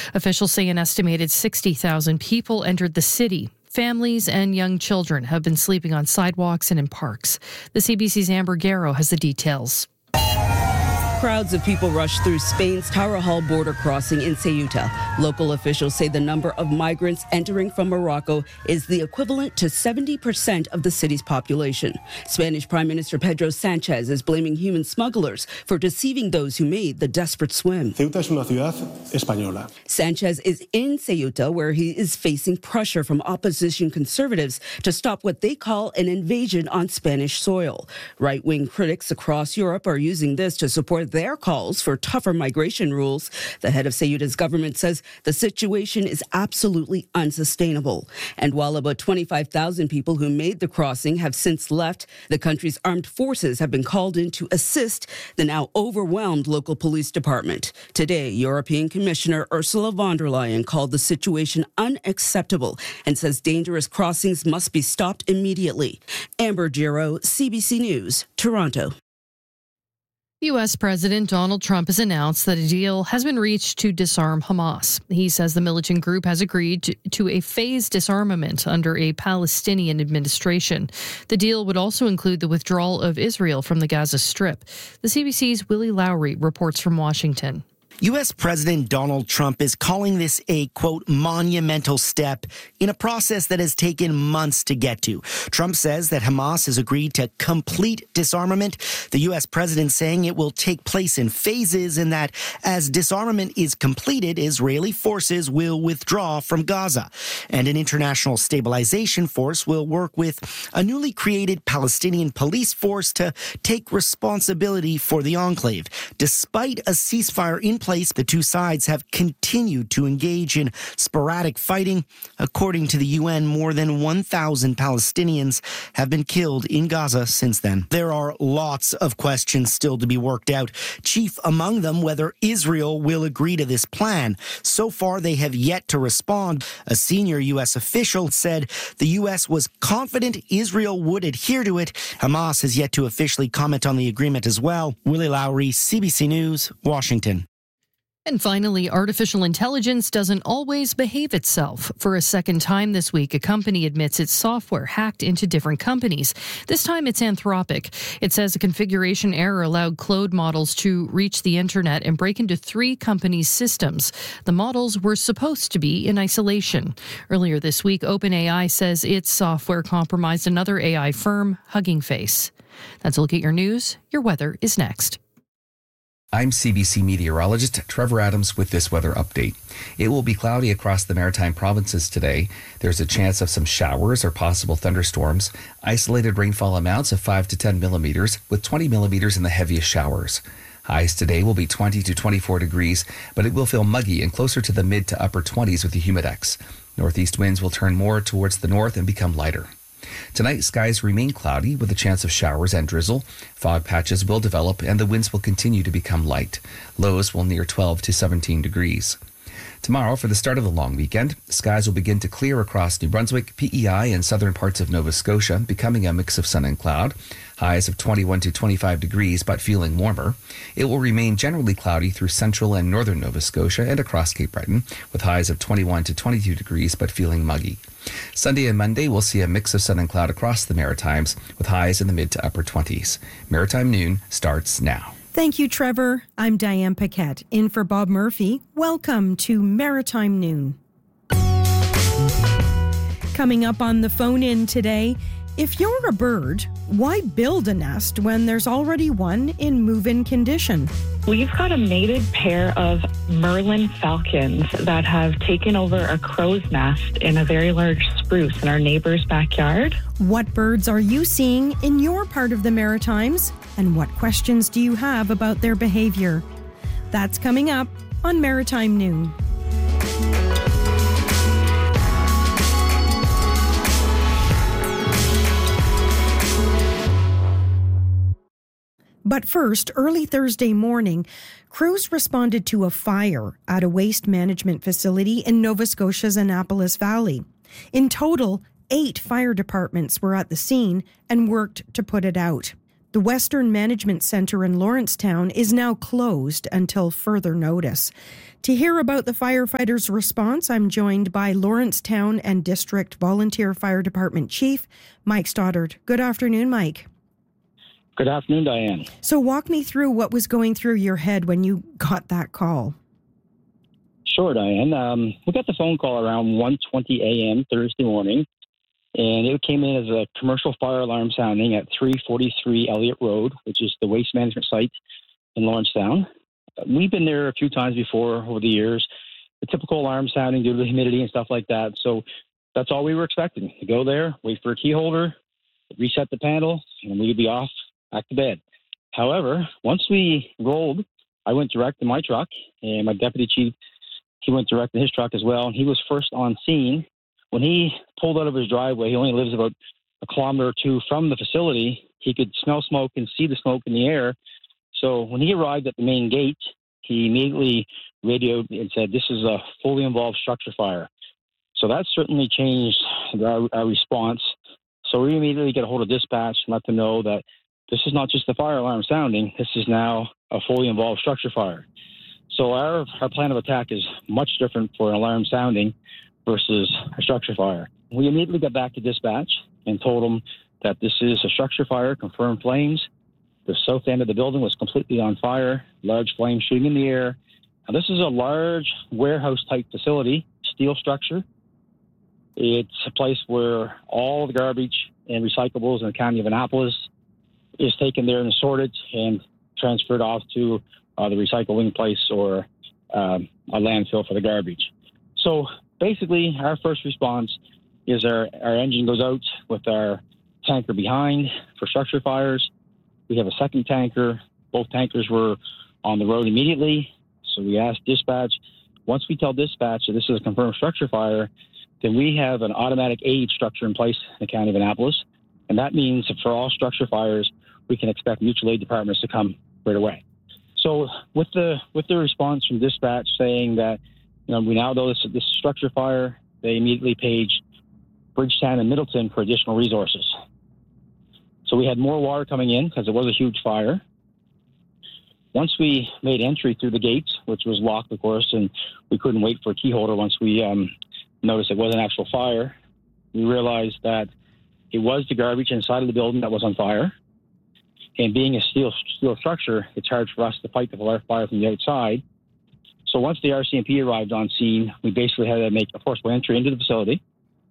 Officials say an estimated 60,000 people entered the city. Families and young children have been sleeping on sidewalks and in parks. The CBC's Amber Garrow has the details. Crowds of people rushed through Spain's Tarajal border crossing in Ceuta. Local officials say the number of migrants entering from Morocco is the equivalent to 70% of the city's population. Spanish Prime Minister Pedro Sanchez is blaming human smugglers for deceiving those who made the desperate swim. Ceuta es una ciudad española. Sanchez is in Ceuta, where he is facing pressure from opposition conservatives to stop what they call an invasion on Spanish soil. Right-wing critics across Europe are using this to support their calls for tougher migration rules. The head of Ceuta's government says the situation is absolutely unsustainable. And while about 25,000 people who made the crossing have since left, the country's armed forces have been called in to assist the now overwhelmed local police department. Today, European Commissioner Ursula von der Leyen called the situation unacceptable and says dangerous crossings must be stopped immediately. Amber Giro, CBC News, Toronto. U.S. President Donald Trump has announced that a deal has been reached to disarm Hamas. He says the militant group has agreed to a phased disarmament under a Palestinian administration. The deal would also include the withdrawal of Israel from the Gaza Strip. The CBC's Willie Lowry reports from Washington. U.S. President Donald Trump is calling this a, quote, monumental step in a process that has taken months to get to. Trump says that Hamas has agreed to complete disarmament. The U.S. president saying it will take place in phases and that as disarmament is completed, Israeli forces will withdraw from Gaza. And an international stabilization force will work with a newly created Palestinian police force to take responsibility for the enclave. Despite a ceasefire in place, the two sides have continued to engage in sporadic fighting. According to the UN, more than 1,000 Palestinians have been killed in Gaza since then. There are lots of questions still to be worked out, chief among them whether Israel will agree to this plan. So far, they have yet to respond. A senior U.S. official said the U.S. was confident Israel would adhere to it. Hamas has yet to officially comment on the agreement as well. Willie Lowry, CBC News, Washington. And finally, artificial intelligence doesn't always behave itself. For a second time this week, a company admits its software hacked into different companies. This time it's Anthropic. It says a configuration error allowed Claude models to reach the internet and break into 3 companies' systems. The models were supposed to be in isolation. Earlier this week, OpenAI says its software compromised another AI firm, Hugging Face. That's a look at your news. Your weather is next. I'm CBC meteorologist Trevor Adams with this weather update. It will be cloudy across the Maritime provinces today. There's a chance of some showers or possible thunderstorms. Isolated rainfall amounts of 5 to 10 millimeters, with 20 millimeters in the heaviest showers. Highs today will be 20 to 24 degrees, but it will feel muggy and closer to the mid to upper 20s with the humidex. Northeast winds will turn more towards the north and become lighter. Tonight, skies remain cloudy with a chance of showers and drizzle. Fog patches will develop and the winds will continue to become light. Lows will near 12 to 17 degrees. Tomorrow, for the start of the long weekend, skies will begin to clear across New Brunswick, PEI, and southern parts of Nova Scotia, becoming a mix of sun and cloud. Highs of 21 to 25 degrees, but feeling warmer. It will remain generally cloudy through central and northern Nova Scotia and across Cape Breton, with highs of 21 to 22 degrees, but feeling muggy. Sunday and Monday, we'll see a mix of sun and cloud across the Maritimes, with highs in the mid to upper 20s. Maritime Noon starts now. Thank you, Trevor. I'm Diane Paquette, in for Bob Murphy. Welcome to Maritime Noon. Coming up on the phone-in today, if you're a bird, why build a nest when there's already one in move-in condition? We've got a mated pair of Merlin falcons that have taken over a crow's nest in a very large spruce in our neighbor's backyard. What birds are you seeing in your part of the Maritimes? And what questions do you have about their behavior? That's coming up on Maritime Noon. But first, early Thursday morning, crews responded to a fire at a waste management facility in Nova Scotia's Annapolis Valley. In total, 8 fire departments were at the scene and worked to put it out. The Western Management Center in Lawrencetown is now closed until further notice. To hear about the firefighters' response, I'm joined by Lawrencetown and District Volunteer Fire Department Chief Mike Stoddard. Good afternoon, Mike. Good afternoon, Diane. So walk me through what was going through your head when you got that call. Sure, Diane. We got the phone call around 1:20 a.m. Thursday morning, and it came in as a commercial fire alarm sounding at 343 Elliott Road, which is the waste management site in Lawrencetown. We've been there a few times before over the years. The typical alarm sounding due to the humidity and stuff like that. So that's all we were expecting, to go there, wait for a key holder, reset the panel, and we'd be off back to bed. However, once we rolled, I went direct in my truck, and my deputy chief, he went direct in his truck as well, and he was first on scene. When he pulled out of his driveway, he only lives about a kilometer or two from the facility. He could smell smoke and see the smoke in the air. So when he arrived at the main gate, he immediately radioed and said, "This is a fully involved structure fire." So that certainly changed our response. So we immediately get a hold of dispatch and let them know that this is not just a fire alarm sounding. This is now a fully involved structure fire. So our plan of attack is much different for an alarm sounding versus a structure fire. We immediately got back to dispatch and told them that this is a structure fire, confirmed flames. The south end of the building was completely on fire, large flames shooting in the air. Now, this is a large warehouse-type facility, steel structure. It's a place where all the garbage and recyclables in the county of Annapolis is taken there and sorted and transferred off to the recycling place or a landfill for the garbage. So basically, our first response is our engine goes out with our tanker behind for structure fires. We have a second tanker. Both tankers were on the road immediately. So we asked dispatch. Once we tell dispatch that this is a confirmed structure fire, then we have an automatic aid structure in place in the county of Annapolis. And that means that for all structure fires, we can expect mutual aid departments to come right away. So with the response from dispatch saying that, we now know this is a structure fire, they immediately paged Bridgetown and Middleton for additional resources. So we had more water coming in because it was a huge fire. Once we made entry through the gates, which was locked, of course, and we couldn't wait for a key holder once we noticed it was an actual fire, we realized that it was the garbage inside of the building that was on fire. And being a steel structure, it's hard for us to fight the fire from the outside. So once the RCMP arrived on scene, we basically had to make a forcible entry into the facility.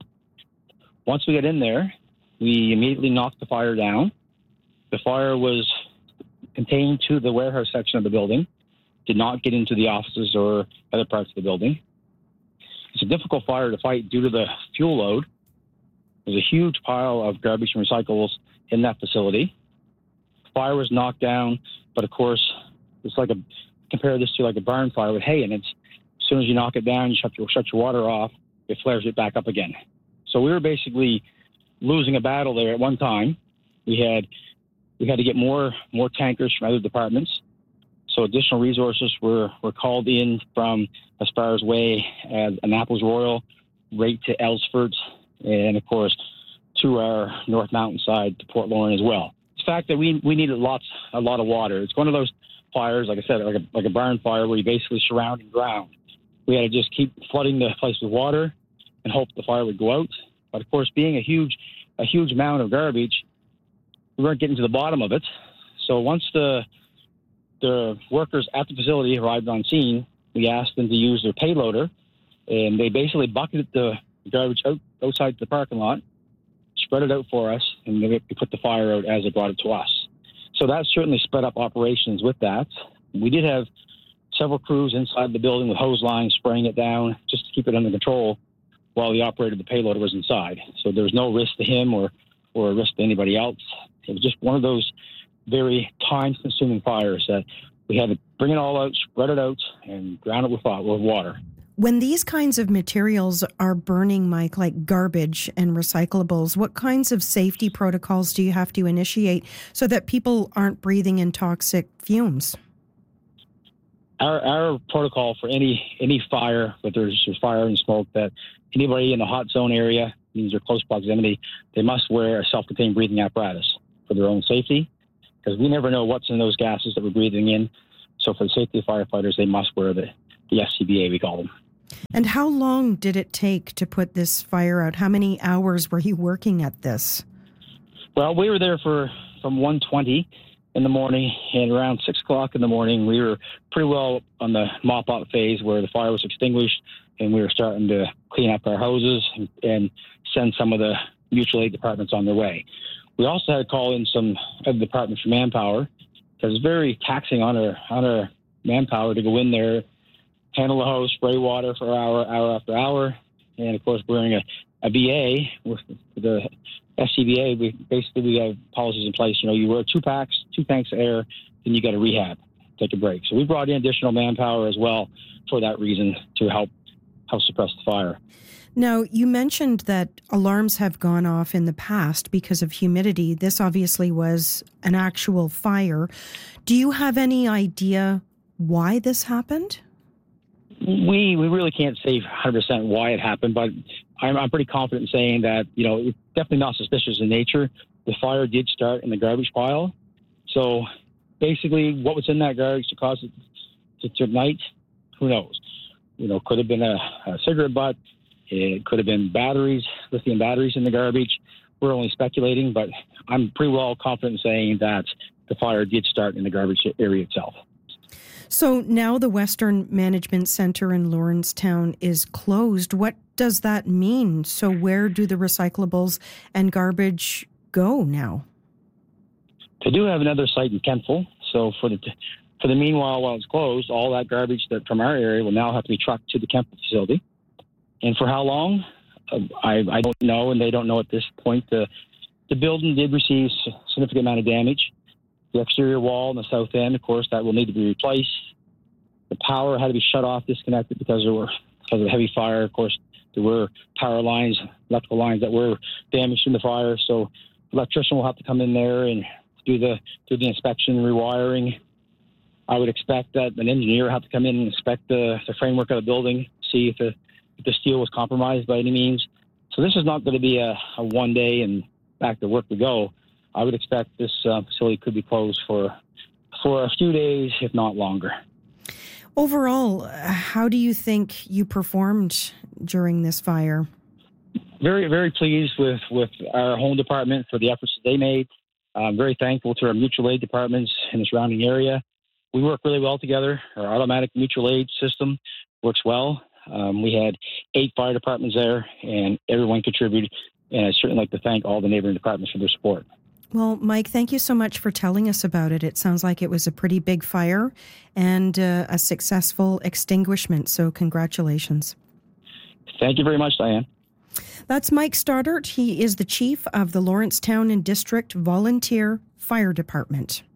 Once we got in there, we immediately knocked the fire down. The fire was contained to the warehouse section of the building, did not get into the offices or other parts of the building. It's a difficult fire to fight due to the fuel load. There's a huge pile of garbage and recyclables in that facility. Fire was knocked down, but of course, it's compare this to like a barn fire with hay in it. As soon as you knock it down, you shut your water off, it flares it back up again. So we were basically losing a battle there at one time. We had to get more tankers from other departments. So additional resources were called in from as far as way as Annapolis Royal, right to Ellsford, and of course to our North Mountain side to Port Lauren as well. The fact that we needed a lot of water. It's one of those fires, like I said, like a barn fire where you basically surround and ground. We had to just keep flooding the place with water and hope the fire would go out. But of course, being a huge amount of garbage, we weren't getting to the bottom of it. So once the workers at the facility arrived on scene, we asked them to use their payloader, and they basically bucketed the garbage outside the parking lot, spread it out for us, and we put the fire out as they brought it to us. So that certainly sped up operations with that. We did have several crews inside the building with hose lines spraying it down just to keep it under control while the operator of the payloader was inside. So there was no risk to him or a risk to anybody else. It was just one of those very time-consuming fires that we had to bring it all out, spread it out, and drown it with water. When these kinds of materials are burning, Mike, like garbage and recyclables, what kinds of safety protocols do you have to initiate so that people aren't breathing in toxic fumes? Our protocol for any fire, whether there's fire and smoke, that anybody in the hot zone area, means they're close proximity, they must wear a self-contained breathing apparatus for their own safety. because we never know what's in those gases that we're breathing in. So for the safety of firefighters, they must wear the SCBA, we call them. And how long did it take to put this fire out? How many hours were you working at this? Well, we were there from 1:20 in the morning, and around 6 o'clock in the morning, we were pretty well on the mop-up phase where the fire was extinguished, and we were starting to clean up our hoses and send some of the mutual aid departments on their way. We also had to call in some other departments for manpower, because it's very taxing on our manpower to go in there, handle the hose, spray water for hour after hour, and of course wearing a BA with the SCBA. We have policies in place. You wear two tanks of air, then you got to rehab, take a break. So we brought in additional manpower as well for that reason to help suppress the fire. Now, you mentioned that alarms have gone off in the past because of humidity. This obviously was an actual fire. Do you have any idea why this happened? We really can't say 100% why it happened, but I'm pretty confident in saying that, it's definitely not suspicious in nature. The fire did start in the garbage pile. So basically what was in that garbage to cause it to ignite, who knows? Could have been a cigarette butt. It could have been batteries, lithium batteries in the garbage. We're only speculating, but I'm pretty well confident in saying that the fire did start in the garbage area itself. So now the Western Management Center in Lawrencetown is closed. What does that mean? So where do the recyclables and garbage go now? They do have another site in Kentville. So for the meanwhile, while it's closed, all that garbage that from our area will now have to be trucked to the Kentville facility. And for how long, I don't know, and they don't know at this point. The building did receive a significant amount of damage. The exterior wall on the south end, of course, that will need to be replaced. The power had to be shut off, disconnected because of the heavy fire. Of course, there were power lines, electrical lines that were damaged in the fire. So the electrician will have to come in there and do the inspection and rewiring. I would expect that an engineer will have to come in and inspect the framework of the building, see if the steel was compromised by any means. So this is not going to be a one day and back to work we go. I would expect this facility could be closed for a few days, if not longer. Overall, how do you think you performed during this fire? Very, very pleased with our home department for the efforts that they made. I'm very thankful to our mutual aid departments in the surrounding area. We work really well together. Our automatic mutual aid system works well. We had 8 fire departments there, and everyone contributed. And I'd certainly like to thank all the neighboring departments for their support. Well, Mike, thank you so much for telling us about it. It sounds like it was a pretty big fire and a successful extinguishment. So congratulations. Thank you very much, Diane. That's Mike Stoddart. He is the chief of the Lawrencetown and District Volunteer Fire Department.